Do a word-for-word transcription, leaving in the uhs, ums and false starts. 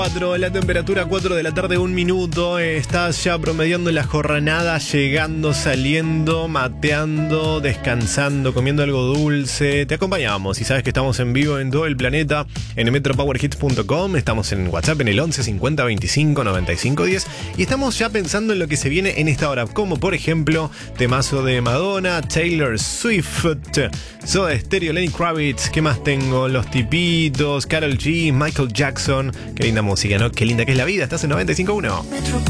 La temperatura cuatro de la tarde, un minuto. Estás ya promediando la jornada, llegando, saliendo, mateando, descansando, comiendo algo dulce. Te acompañamos y sabes que estamos en vivo en todo el planeta en metro power hits punto com. Estamos en WhatsApp en el once cincuenta veinticinco noventa y cinco diez y estamos ya pensando en lo que se viene en esta hora, como por ejemplo temazo de Madonna, Taylor Swift, Soda Stereo, Lenny Kravitz. ¿Qué más tengo? Los Tipitos, Karol G, Michael Jackson. Qué linda música, ¿no? Qué linda que es la vida. Estás en noventa y cinco punto uno.